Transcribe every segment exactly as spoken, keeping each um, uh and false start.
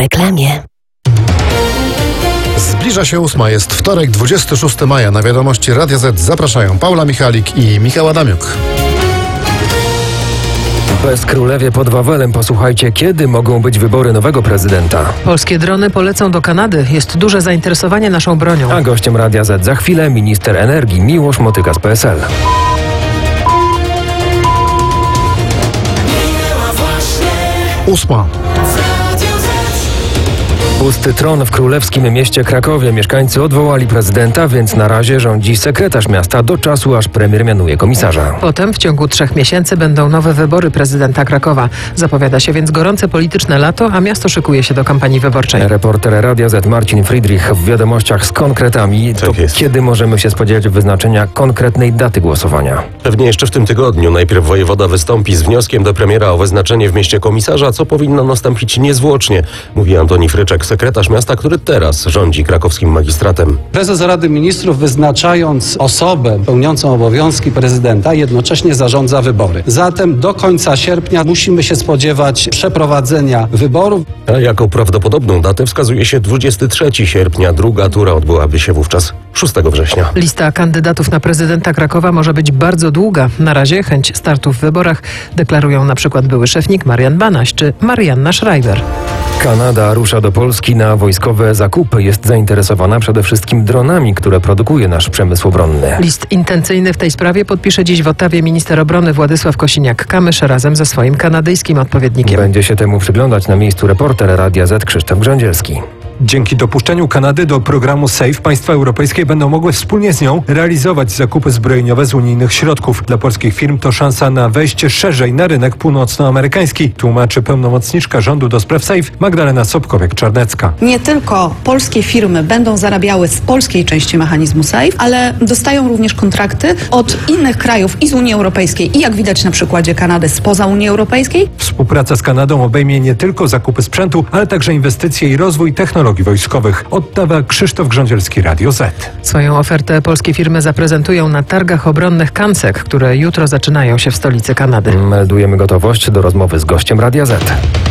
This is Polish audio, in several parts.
reklamie. Zbliża się ósma, jest wtorek, dwudziestego szóstego maja. Na wiadomości Radia Z zapraszają Paula Michalik i Michał Adamiuk. Bez królewie pod Wawelem posłuchajcie, kiedy mogą być wybory nowego prezydenta. Polskie drony polecą do Kanady. Jest duże zainteresowanie naszą bronią. A gościem Radia Z za chwilę minister energii Miłosz Motyka z P S L. Ósma. Pusty tron w królewskim mieście Krakowie. Mieszkańcy odwołali prezydenta, więc na razie rządzi sekretarz miasta do czasu, aż premier mianuje komisarza. Potem w ciągu trzech miesięcy będą nowe wybory prezydenta Krakowa. Zapowiada się więc gorące polityczne lato, a miasto szykuje się do kampanii wyborczej. Reporter Radia Z Marcin Friedrich w wiadomościach z konkretami. To Tak jest. Kiedy możemy się spodziewać wyznaczenia konkretnej daty głosowania? Pewnie jeszcze w tym tygodniu. Najpierw wojewoda wystąpi z wnioskiem do premiera o wyznaczenie w mieście komisarza, co powinno nastąpić niezwłocznie, mówi Antoni Fryczek, sekretarz miasta, który teraz rządzi krakowskim magistratem. Prezes Rady Ministrów, wyznaczając osobę pełniącą obowiązki prezydenta, jednocześnie zarządza wybory. Zatem do końca sierpnia musimy się spodziewać przeprowadzenia wyborów. A jako prawdopodobną datę wskazuje się dwudziestego trzeciego sierpnia. Druga tura odbyłaby się wówczas szóstego września. Lista kandydatów na prezydenta Krakowa może być bardzo długa. Na razie chęć startu w wyborach deklarują na przykład były szefnik Marian Banaś czy Marianna Schreiber. Kanada rusza do Polski na wojskowe zakupy. Jest zainteresowana przede wszystkim dronami, które produkuje nasz przemysł obronny. List intencyjny w tej sprawie podpisze dziś w Ottawie minister obrony Władysław Kosiniak-Kamysz razem ze swoim kanadyjskim odpowiednikiem. Będzie się temu przyglądać na miejscu reporter Radia Z Krzysztof Grządzielski. Dzięki dopuszczeniu Kanady do programu SAFE państwa europejskie będą mogły wspólnie z nią realizować zakupy zbrojeniowe z unijnych środków. Dla polskich firm to szansa na wejście szerzej na rynek północnoamerykański, tłumaczy pełnomocniczka rządu do spraw SAFE Magdalena Sobkowiak-Czarnecka. Nie tylko polskie firmy będą zarabiały z polskiej części mechanizmu SAFE, ale dostają również kontrakty od innych krajów i z Unii Europejskiej i jak widać na przykładzie Kanady spoza Unii Europejskiej. Współpraca z Kanadą obejmie nie tylko zakupy sprzętu, ale także inwestycje i rozwój technologii wojskowych. Ottawa, Krzysztof Grządzielski, Radio Z. Swoją ofertę polskie firmy zaprezentują na targach obronnych Kansek, które jutro zaczynają się w stolicy Kanady. Meldujemy gotowość do rozmowy z gościem Radia Z.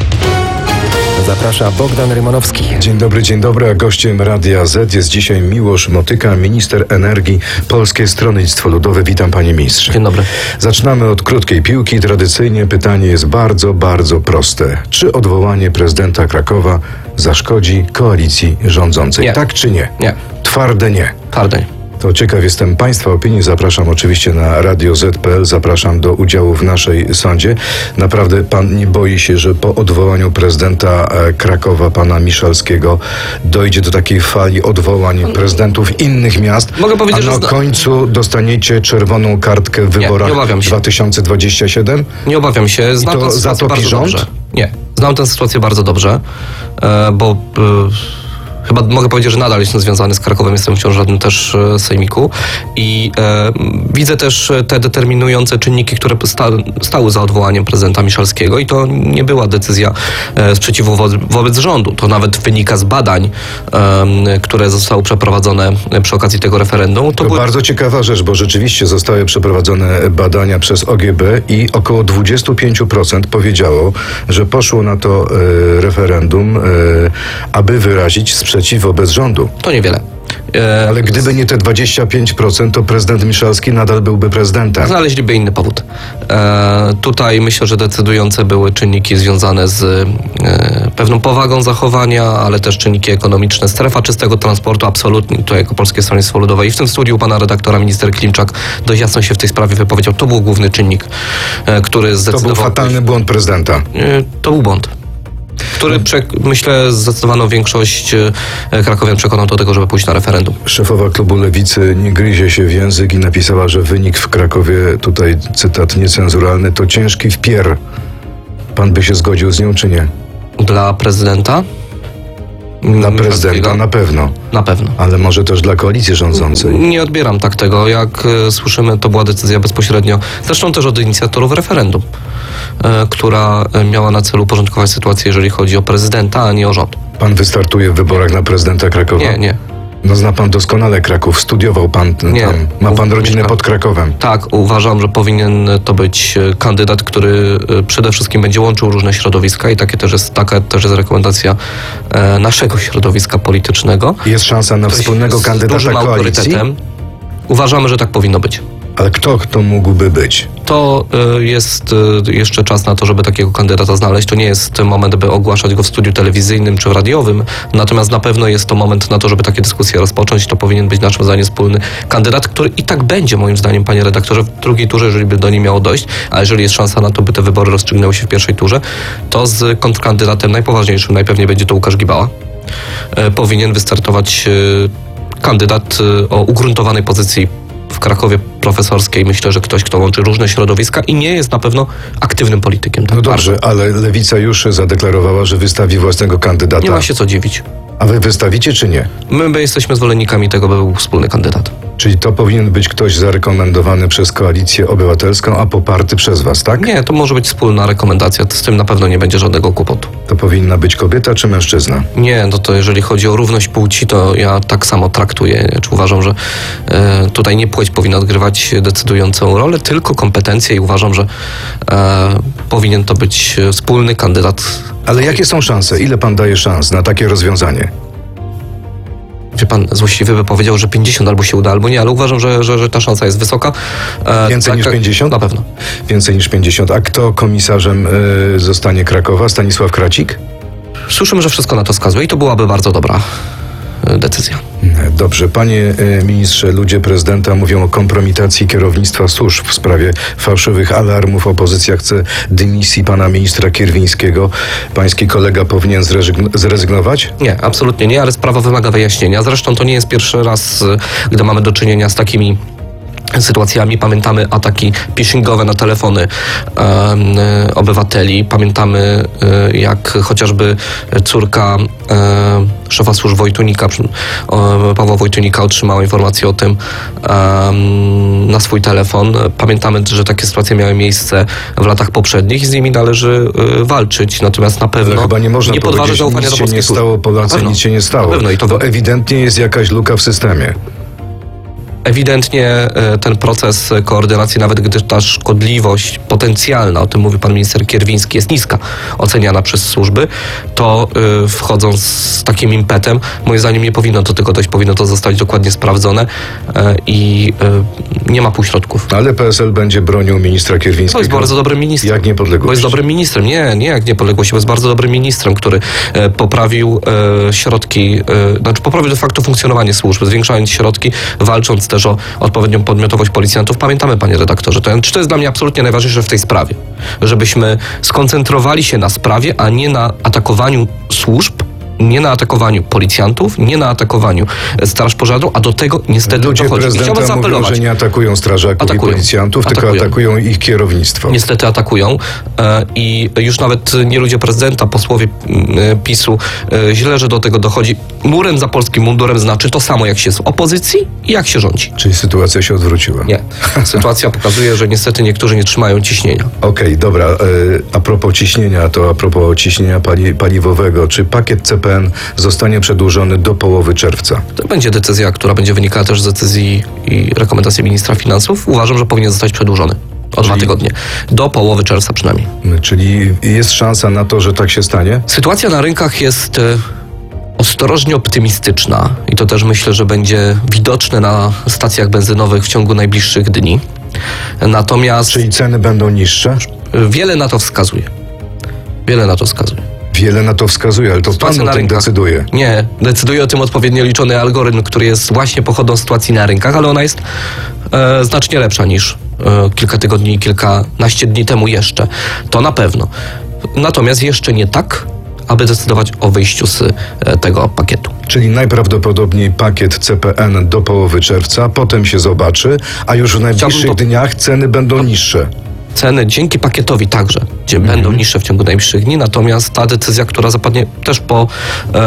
Zaprasza Bogdan Rymanowski. Dzień dobry, dzień dobry, a gościem Radia Z jest dzisiaj Miłosz Motyka, minister energii Polskie Stronnictwo Ludowe. Witam, panie ministrze. Dzień dobry. Zaczynamy od krótkiej piłki. Tradycyjnie pytanie jest bardzo, bardzo proste. Czy odwołanie prezydenta Krakowa zaszkodzi koalicji rządzącej? Nie. Tak czy nie? Nie. Twarde nie. Twarde nie. To ciekaw jestem państwa opinii. Zapraszam oczywiście na radio zet kropka pe el. Zapraszam do udziału w naszej sądzie. Naprawdę pan nie boi się, że po odwołaniu prezydenta Krakowa, pana Miszalskiego, dojdzie do takiej fali odwołań prezydentów innych miast, Mogę powiedzieć, a na że zna- końcu dostaniecie czerwoną kartkę w wyborach nie obawiam się. dwa tysiące dwudziestym siódmym? Nie obawiam się. Znam I to tę sytuację zatopi bardzo rząd? dobrze. Nie. Znam tę sytuację bardzo dobrze, e, bo e, chyba mogę powiedzieć, że nadal jestem związany z Krakowem, jestem wciąż radnym też e, sejmiku i e, widzę też te determinujące czynniki, które sta, stały za odwołaniem prezydenta Miszalskiego i to nie była decyzja e, sprzeciwu wo, wobec rządu. To nawet wynika z badań, e, które zostały przeprowadzone przy okazji tego referendum. To To były... bardzo ciekawa rzecz, bo rzeczywiście zostały przeprowadzone badania przez O G B i około dwadzieścia pięć procent powiedziało, że poszło na to e, referendum, e, aby wyrazić sprzeciw wobec rządu. To niewiele. E, Ale gdyby nie te dwadzieścia pięć procent, to prezydent Miszalski nadal byłby prezydentem. Znaleźliby inny powód. E, tutaj myślę, że decydujące były czynniki związane z e, pewną powagą zachowania, ale też czynniki ekonomiczne. Strefa czystego transportu absolutnie, to jako Polskie Stronnictwo Ludowe i w tym studiu pana redaktora minister Klimczak dość jasno się w tej sprawie wypowiedział. To był główny czynnik, e, który To zdecydował... był fatalny błąd prezydenta. E, to był błąd, który prze, myślę zdecydowaną większość e, krakowian przekonał do tego, żeby pójść na referendum. Szefowa klubu Lewicy nie gryzie się w język i napisała, że wynik w Krakowie, tutaj cytat niecenzuralny, to ciężki wpier. Pan by się zgodził z nią, czy nie? Dla prezydenta? Dla prezydenta na pewno. Na pewno. Ale może też dla koalicji rządzącej. Nie odbieram tak tego. Jak e, słyszymy, to była decyzja bezpośrednio, zresztą też od inicjatorów referendum, e, która miała na celu uporządkować sytuację, jeżeli chodzi o prezydenta, a nie o rząd. Pan wystartuje w wyborach na prezydenta Krakowa? Nie, nie. No zna pan doskonale Kraków, studiował pan t- Nie. tam, ma pan U- rodzinę mieszkam. pod Krakowem. Tak, uważam, że powinien to być e, kandydat, który e, przede wszystkim będzie łączył różne środowiska i takie też jest, taka też jest rekomendacja e, naszego środowiska politycznego. Jest szansa na Ktoś wspólnego z kandydata dużym koalicji? autorytetem. Uważamy, że tak powinno być. Ale kto to mógłby być? To y, jest y, jeszcze czas na to, żeby takiego kandydata znaleźć. To nie jest moment, by ogłaszać go w studiu telewizyjnym czy radiowym, natomiast na pewno jest to moment na to, żeby takie dyskusje rozpocząć. To powinien być naszym zdaniem wspólny kandydat, który i tak będzie, moim zdaniem, panie redaktorze, w drugiej turze, jeżeli by do niej miało dojść, a jeżeli jest szansa na to, by te wybory rozstrzygnęły się w pierwszej turze, to z kontrkandydatem najpoważniejszym najpewniej będzie to Łukasz Gibała. Y, powinien wystartować y, kandydat y, o ugruntowanej pozycji w Krakowie profesorskiej. Myślę, że ktoś, kto łączy różne środowiska i nie jest na pewno aktywnym politykiem. Tak No dobrze, bardzo. ale Lewica już zadeklarowała, że wystawi własnego kandydata. Nie ma się co dziwić. A wy wystawicie czy nie? My, my jesteśmy zwolennikami tego, by był wspólny kandydat. Czyli to powinien być ktoś zarekomendowany przez Koalicję Obywatelską, a poparty przez was, tak? Nie, to może być wspólna rekomendacja. Z tym na pewno nie będzie żadnego kłopotu. To powinna być kobieta czy mężczyzna? Nie, no to jeżeli chodzi o równość płci, to ja tak samo traktuję. Czy uważam, że e, tutaj nie płeć powinna odgrywać decydującą rolę, tylko kompetencje i uważam, że e, powinien to być wspólny kandydat. Ale jakie są szanse? Ile pan daje szans na takie rozwiązanie? Wie pan, złośliwy by powiedział, że pięćdziesiąt albo się uda, albo nie, ale uważam, że, że, że ta szansa jest wysoka. E, Więcej niż pięćdziesiąt? Na pewno. Więcej niż pięćdziesiąt. A kto komisarzem y, zostanie Krakowa? Stanisław Kracik? Słyszymy, że wszystko na to wskazuje i to byłaby bardzo dobra e, decyzja. Dobrze. Panie y, ministrze, ludzie prezydenta mówią o kompromitacji kierownictwa służb w sprawie fałszywych alarmów. Opozycja chce dymisji pana ministra Kierwińskiego. Pański kolega powinien zrezygn- zrezygnować? Nie, absolutnie nie, ale sprawa wymaga wyjaśnienia. Zresztą to nie jest pierwszy raz, e, gdy mamy do czynienia z takimi sytuacjami. Pamiętamy ataki phishingowe na telefony e, obywateli. Pamiętamy e, jak chociażby córka e, szefa służb Wojtunika, e, Pawła Wojtunika otrzymała informację o tym e, na swój telefon. Pamiętamy, że takie sytuacje miały miejsce w latach poprzednich i z nimi należy e, walczyć. Natomiast na pewno Ale chyba nie można nie podważy powiedzieć, zaufania nic do się nie polskiej służby. stało, Na Polacy, pewno. nic się nie stało. Na pewno i to Bo ewidentnie jest jakaś luka w systemie. Ewidentnie e, ten proces koordynacji, nawet gdy ta szkodliwość potencjalna, o tym mówi pan minister Kierwiński, jest niska, oceniana przez służby, to e, wchodzą z takim impetem. Moim zdaniem nie powinno do tego dojść, powinno to zostać dokładnie sprawdzone e, i e, nie ma półśrodków. Ale P S L będzie bronił ministra To Kierwińskiego. jest bardzo dobrym ministrem. Jak niepodległość. Bo jest dobrym ministrem. Nie, nie jak niepodległość, bo jest bardzo dobrym ministrem, który e, poprawił e, środki, e, znaczy poprawił de facto funkcjonowanie służb, zwiększając środki, walcząc też o odpowiednią podmiotowość policjantów. Pamiętamy, panie redaktorze, to, czy to jest dla mnie absolutnie najważniejsze w tej sprawie, żebyśmy skoncentrowali się na sprawie, a nie na atakowaniu służb, nie na atakowaniu policjantów, nie na atakowaniu Straż Pożarną, a do tego niestety Ludzie dochodzi. I prezydenta chciałbym mówią, zaapelować. że nie atakują strażaków Atakują. i policjantów, tylko Atakują. atakują ich kierownictwo. Niestety atakują e, i już nawet nie ludzie prezydenta, posłowie e, PiSu e, źle, że do tego dochodzi. Murem za polskim mundurem znaczy to samo, jak się jest w opozycji i jak się rządzi. Czyli sytuacja się odwróciła. Nie. Sytuacja pokazuje, że niestety niektórzy nie trzymają ciśnienia. Okej, dobra. E, a propos ciśnienia, to a propos ciśnienia pali, paliwowego. Czy pakiet C P N zostanie przedłużony do połowy czerwca? To będzie decyzja, która będzie wynikała też z decyzji i rekomendacji ministra finansów. Uważam, że powinien zostać przedłużony o dwa Czyli- tygodnie. Do połowy czerwca przynajmniej. Czyli jest szansa na to, że tak się stanie? Sytuacja na rynkach jest e, ostrożnie optymistyczna i to też myślę, że będzie widoczne na stacjach benzynowych w ciągu najbliższych dni. Natomiast Czyli ceny będą niższe? wiele na to wskazuje. Wiele na to wskazuje. Wiele na to wskazuje, ale to pan Sytuacja o na tym rynkach. decyduje. Nie, decyduje o tym odpowiednio liczony algorytm, który jest właśnie pochodą sytuacji na rynkach, ale ona jest e, znacznie lepsza niż e, kilka tygodni, kilkanaście dni temu jeszcze. To na pewno. Natomiast jeszcze nie tak, aby decydować o wyjściu z e, tego pakietu. Czyli najprawdopodobniej pakiet C P N do połowy czerwca, potem się zobaczy, a już w najbliższych to- dniach ceny będą niższe. Ceny dzięki pakietowi także gdzie Mhm. będą niższe w ciągu najbliższych dni, natomiast ta decyzja, która zapadnie też po em,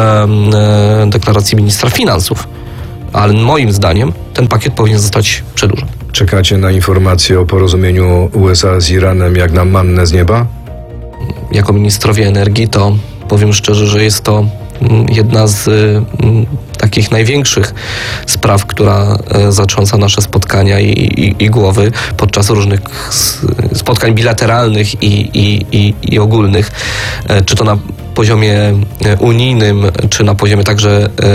e, deklaracji ministra finansów, ale moim zdaniem ten pakiet powinien zostać przedłużony. Czekacie na informacje o porozumieniu U S A z Iranem jak na mannę z nieba? Jako ministrowie energii to powiem szczerze, że jest to mm, jedna z mm, takich największych spraw, która e, zatrząsa nasze spotkania i, i, i głowy podczas różnych s- spotkań bilateralnych i, i, i, i ogólnych, e, czy to na poziomie e, unijnym, czy na poziomie także e,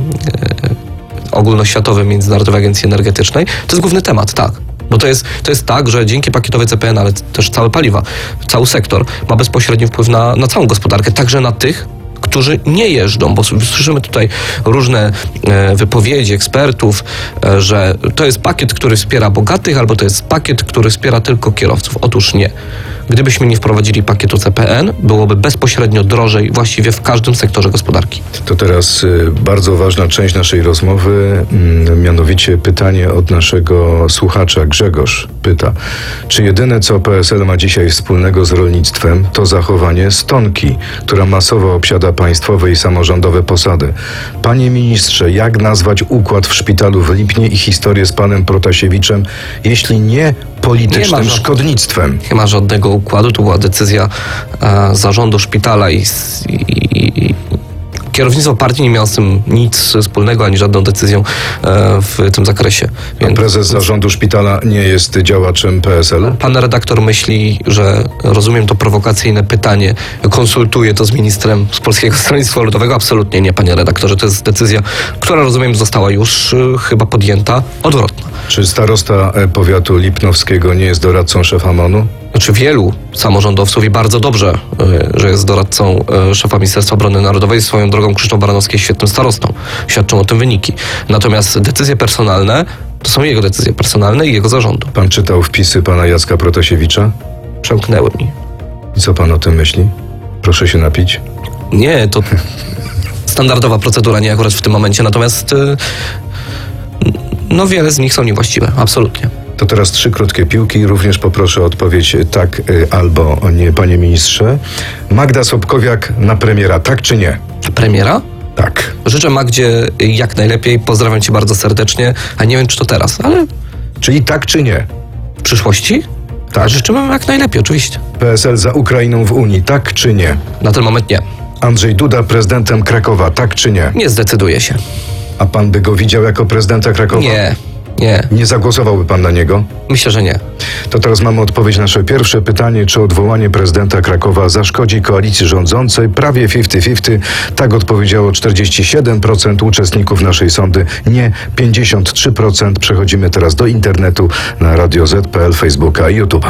e, ogólnoświatowym Międzynarodowej Agencji Energetycznej. To jest główny temat, tak. Bo to jest, to jest tak, że dzięki pakietowej C P N, ale też całe paliwa, cały sektor ma bezpośredni wpływ na, na całą gospodarkę, także na tych, którzy nie jeżdżą, bo słyszymy tutaj różne e, wypowiedzi ekspertów, e, że to jest pakiet, który wspiera bogatych, albo to jest pakiet, który wspiera tylko kierowców. Otóż nie. Gdybyśmy nie wprowadzili pakietu C P N, byłoby bezpośrednio drożej właściwie w każdym sektorze gospodarki. To teraz y, bardzo ważna część naszej rozmowy, mm, mianowicie pytanie od naszego słuchacza. Grzegorz pyta, czy jedyne co P S L ma dzisiaj wspólnego z rolnictwem to zachowanie stonki, która masowo obsiada państwowe i samorządowe posady. Panie ministrze, jak nazwać układ w szpitalu w Lipnie i historię z panem Protasiewiczem, jeśli nie politycznym Nie ma żadnego- szkodnictwem? Nie ma żadnego układu, to była decyzja e, zarządu szpitala i, s- i, i, i kierownictwo partii nie miało z tym nic wspólnego, ani żadną decyzją e, w tym zakresie. Pan prezes zarządu szpitala nie jest działaczem P S L-u? Pan redaktor myśli, że rozumiem to prowokacyjne pytanie, konsultuje to z ministrem z Polskiego Stronnictwa Ludowego? Absolutnie nie, panie redaktorze. To jest decyzja, która rozumiem została już y, chyba podjęta, odwrotna. Czy starosta e, powiatu lipnowskiego nie jest doradcą szefa M O N-u? Znaczy wielu samorządowców i bardzo dobrze, y, że jest doradcą y, szefa Ministerstwa Obrony Narodowej. Swoją drogą Krzysztof Baranowski jest świetnym starostą. Świadczą o tym wyniki. Natomiast decyzje personalne to są jego decyzje personalne i jego zarządu. Pan czytał wpisy pana Jacka Protasiewicza? Przemknęły mi. I co pan o tym myśli? Proszę się napić. Nie, to standardowa procedura, nie akurat w tym momencie. Natomiast y, no wiele z nich są niewłaściwe. Absolutnie. To teraz trzy krótkie piłki. Również poproszę o odpowiedź tak y, albo nie, panie ministrze. Magda Sobkowiak na premiera, tak czy nie? Premiera? Tak. Życzę Magdzie jak najlepiej. Pozdrawiam cię bardzo serdecznie. A nie wiem, czy to teraz, ale Czyli tak czy nie? w przyszłości? Tak. Życzymy jak najlepiej, oczywiście. P S L za Ukrainą w Unii, tak czy nie? Na ten moment nie. Andrzej Duda prezydentem Krakowa, tak czy nie? Nie zdecyduje się. A pan by go widział jako prezydenta Krakowa? Nie, nie. Nie zagłosowałby pan na niego? Myślę, że nie. To teraz mamy odpowiedź na nasze pierwsze pytanie, czy odwołanie prezydenta Krakowa zaszkodzi koalicji rządzącej? Prawie pięćdziesiąt pięćdziesiąt. Tak odpowiedziało czterdzieści siedem procent uczestników naszej sądy, nie pięćdziesiąt trzy procent. Przechodzimy teraz do internetu na Radio Z kropka P L, Facebooka i YouTube'a.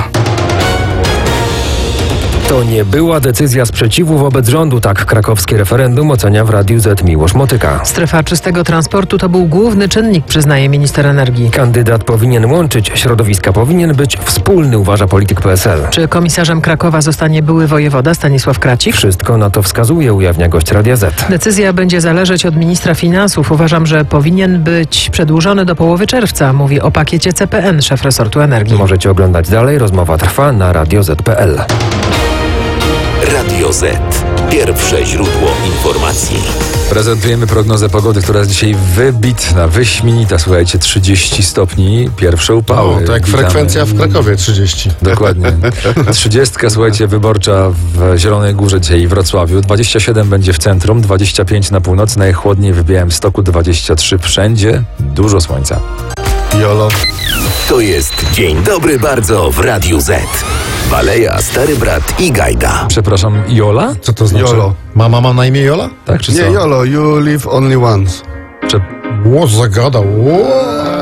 To nie była decyzja sprzeciwu wobec rządu, tak krakowskie referendum ocenia w Radiu Z Miłosz Motyka. Strefa czystego transportu to był główny czynnik, przyznaje minister energii. Kandydat powinien łączyć, środowiska powinien być wspólny, uważa polityk P S L. Czy komisarzem Krakowa zostanie były wojewoda Stanisław Kracik? Wszystko na to wskazuje, ujawnia gość Radia Z. Decyzja będzie zależeć od ministra finansów. Uważam, że powinien być przedłużony do połowy czerwca, mówi o pakiecie C P N szef resortu energii. Możecie oglądać dalej, rozmowa trwa na radio zet kropka pe el. Radio Z. Pierwsze źródło informacji. Prezentujemy prognozę pogody, która jest dzisiaj wybitna, wyśmienita. Słuchajcie, trzydzieści stopni, pierwsze upały. O, tak, Witamy. frekwencja w Krakowie trzydzieści. Dokładnie. Trzydziestka, słuchajcie, wyborcza w Zielonej Górze dzisiaj i Wrocławiu. dwadzieścia siedem będzie w centrum, dwadzieścia pięć na północy, najchłodniej w Białymstoku, dwadzieścia trzy wszędzie. Dużo słońca. Jolo. To jest Dzień Dobry Bardzo w Radiu Z. Baleja, Stary Brat i Gajda. Przepraszam, Jola? Co to znaczy? Jolo. Ma mama na imię Jola? Tak, czy Nie, co? Jolo, you live only once. Prze- Ło, zagadał. Ło.